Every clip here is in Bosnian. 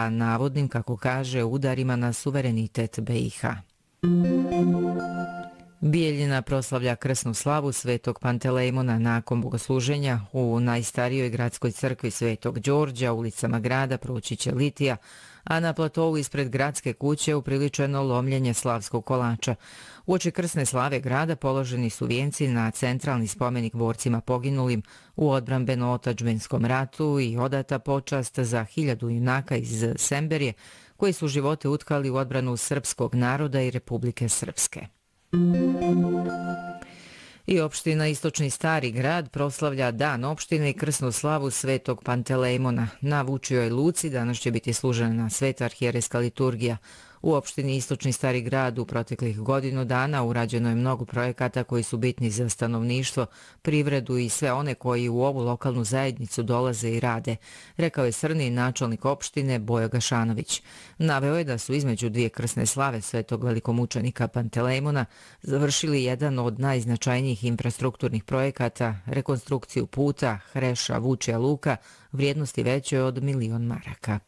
sa navodnim, kako kaže, udarima na suverenitet BiH. Bijeljina proslavlja krsnu slavu Svetog Pantelejmona nakon bogosluženja u najstarijoj gradskoj crkvi Svetog Đorđa. Ulicama grada proći će litija, a na platovu ispred gradske kuće upriličeno lomljenje slavskog kolača. Uoči krsne slave grada položeni su vijenci na centralni spomenik borcima poginulim u odbrambeno-otadžbinskom ratu i odata počast za 1000 junaka iz Semberije koji su živote utkali u odbranu srpskog naroda i Republike Srpske. I opština Istočni Stari grad proslavlja Dan opštine i krsnu slavu Svetog Pantelejmona. Na Vučijoj luci danas će biti služena sveta arhijerejska liturgija. U opštini Istočni Stari grad u proteklih godinu dana urađeno je mnogo projekata koji su bitni za stanovništvo, privredu i sve one koji u ovu lokalnu zajednicu dolaze i rade, rekao je srni načelnik opštine Bojo Gašanović. Naveo je da su između dvije krsne slave Svetog velikomučenika Pantelejmona završili jedan od najznačajnijih infrastrukturnih projekata, rekonstrukciju puta Hreša Vučija Luka, vrijednosti veće od 1.000.000 maraka.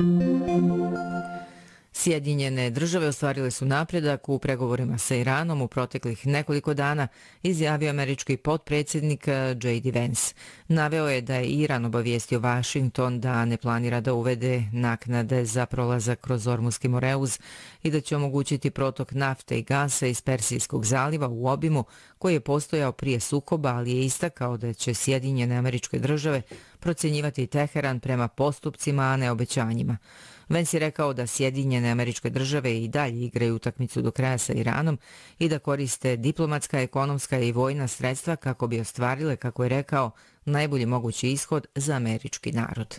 Sjedinjene države ostvarile su napredak u pregovorima sa Iranom u proteklih nekoliko dana, izjavio američki potpredsjednik J.D. Vance. Naveo je da je Iran obavijestio Washington da ne planira da uvede naknade za prolazak kroz Ormuski Moreuz i da će omogućiti protok nafte i gasa iz Persijskog zaliva u obimu koji je postojao prije sukoba, ali je istakao da će Sjedinjene Američke Države procjenjivati Teheran prema postupcima, a ne obećanjima. Vance je rekao da Sjedinjene Američke Države i dalje igraju utakmicu do kraja sa Iranom i da koriste diplomatska, ekonomska i vojna sredstva kako bi ostvarile, kako je rekao, najbolji mogući ishod za američki narod.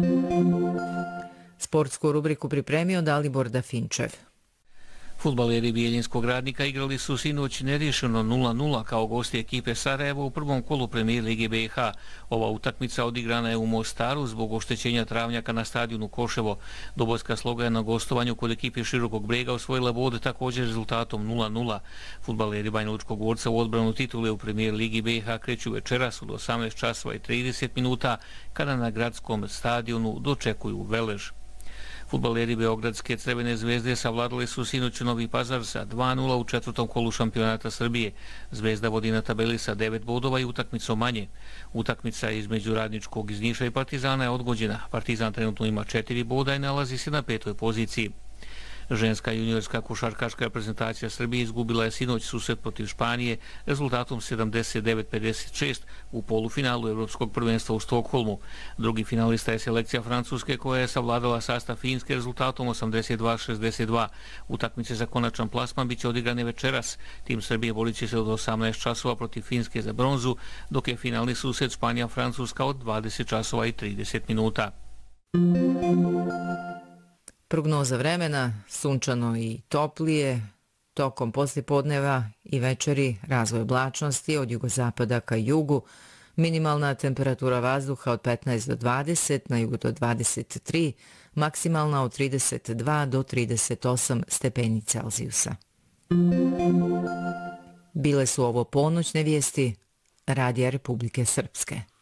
Sportsku rubriku pripremio Dalibor Dafinčev. Fudbaleri Bijeljinskog Radnika igrali su sinoć neriješeno 0-0 kao gosti ekipe Sarajevo u prvom kolu Premijer Lige BiH. Ova utakmica odigrana je u Mostaru zbog oštećenja travnjaka na stadionu Koševo. Dobojska Sloga je na gostovanju kod ekipe Širokog Brega osvojila bod također rezultatom 0-0. Fudbaleri Banjalučkog Dvorca u odbranu titule u Premijer Ligi BiH kreću večeras od 18:30 kada na gradskom stadionu dočekuju Velež. Fudbaleri Beogradske Crvene zvezde savladali su sinoć Novi Pazar sa 2-0 u četvrtom kolu šampionata Srbije. Zvezda vodi na tabeli sa 9 bodova i utakmicom manje. Utakmica između Radničkog iz Niša i Partizana je odgođena. Partizan trenutno ima 4 boda i nalazi se na 5. poziciji. Ženska juniorska košarkaška reprezentacija Srbije izgubila je sinoć susret protiv Španije rezultatom 79-56 u polufinalu Evropskog prvenstva u Stokholmu. Drugi finalista je selekcija Francuske koja je savladala sastav Finske rezultatom 82-62. Utakmice za konačan plasman biće odigrane večeras. Tim Srbije borit će se od 18 protiv Finske za bronzu, dok je finalni susret Španija-Francuska od 20:30. Prognoza vremena, sunčano i toplije, tokom poslijepodneva i večeri razvoj oblačnosti od jugozapada ka jugu, minimalna temperatura vazduha od 15 do 20, na jugu do 23, maksimalna od 32 do 38 stepeni Celzijusa. Bile su ovo ponoćne vijesti Radija Republike Srpske.